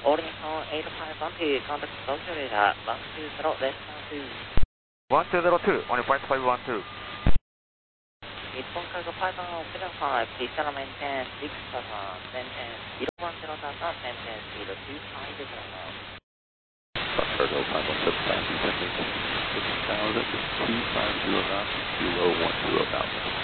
All Nippon 8512, contact Tokyo radar 120, less than 1202, on your flight 512. 日本cargo Python 75, please settle maintain 6,000, maintain 010,000, maintain speed 250 knots. Cargo Python 75, please maintain 6,000, 250 knots, 010,000.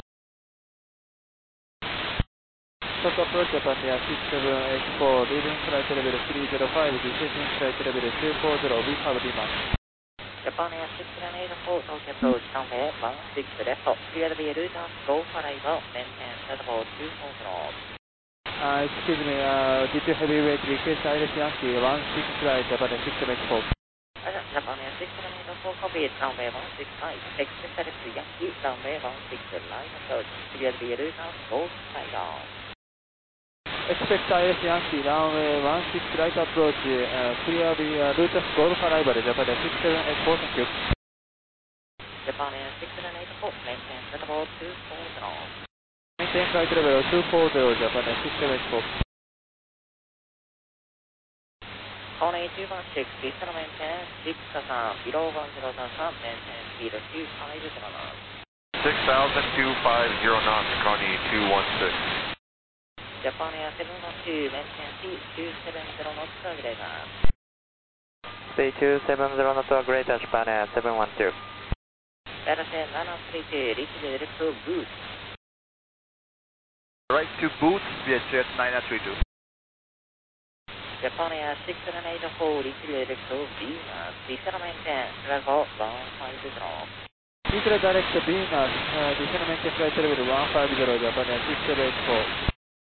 Stock approach Japan Air 6784, leaving flight level 305, descending flight level 240, we have demand. Japan Air 6784, Tokyo approach runway 16 left, clear the route go for arrival, maintain setable 240. Excuse me, did you heavyweight request Iris Yankee 16 flight Japan Air 6784? Japan Air 6784, copy it, runway 165, expect Iris Yankee, runway 16 right approach, clear the route go for arrival. Expect Iris Yankee, runway 16 right approach, clear the route of Golf arrival, Japan Air 6784, thank you. Japan Air 6784, maintain setable 240. Maintain flight level 240, Japan Air 6784. Kone 216, please settle maintain 6,000, below 10,000, maintain speed 250 knots. 6,250 knots, Connie 216. Japan Air 712, maintain C270 knots, greater. C270 knots, greater, Japan Air 712. Data 732, reach the direct to boots. Right to boots, VHS 932. Japan Air 6784, reach the direct to Venus, please settle maintain, level 150. Please direct Venus, descend maintain flight level 150, Japan Air 6784.